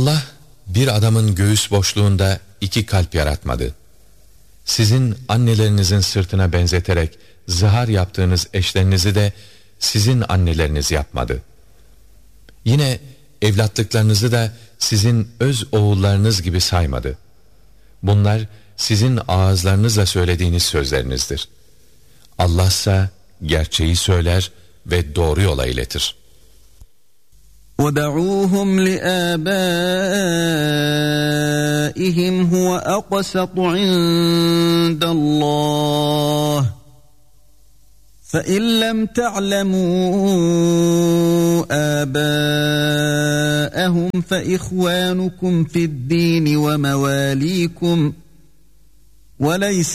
Allah bir adamın göğüs boşluğunda 2 kalp yaratmadı. Sizin annelerinizin sırtına benzeterek zihar yaptığınız eşlerinizi de sizin anneleriniz yapmadı. Yine evlatlıklarınızı da sizin öz oğullarınız gibi saymadı. Bunlar sizin ağızlarınızla söylediğiniz sözlerinizdir. Allah ise gerçeği söyler ve doğru yola iletir. وَدَعُوهُمْ لِآبَائِهِمْ هُوَ أَقْسَطُ عِندَ اللّٰهِ فَإِنْ لَمْ تَعْلَمُوا آبَاءَهُمْ فَإِخْوَانُكُمْ فِي الدِّينِ وَمَوَالِيكُمْ وَلَيْسَ